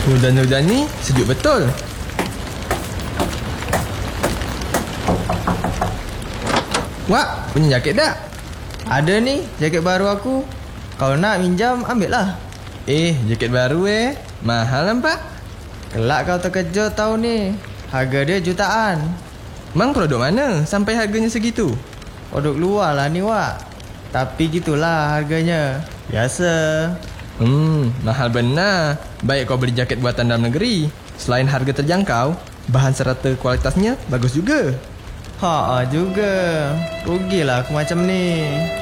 Hujan-hujan ni sejuk betul. Wak, punya jaket tak? Ada ni jaket baru aku. Kalau nak minjam, ambil lah. Jaket baru mahal nampak. Kelak kau terkejut tahu ni. Harga dia jutaan. Mang produk mana sampai harganya segitu? Produk luar lah ni, Wak. Tapi gitulah harganya. Biasa. Mahal benar. Baik kau beli jaket buatan dalam negeri. Selain harga terjangkau, bahan serata kualitasnya bagus juga. Ha juga. Rugilah aku macam ni.